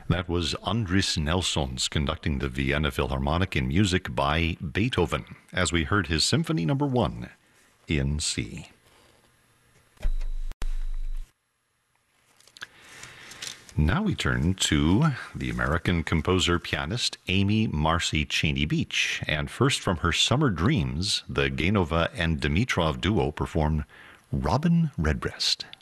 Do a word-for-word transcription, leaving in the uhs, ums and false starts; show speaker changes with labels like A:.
A: That was Andris Nelsons conducting the Vienna Philharmonic in music by Beethoven, as we heard his Symphony Number One in C. Now we turn to the American composer-pianist Amy Marcy Cheney Beach, and first from her Summer Dreams, the Gaynova and Dimitrov duo performed Robin Redbreast.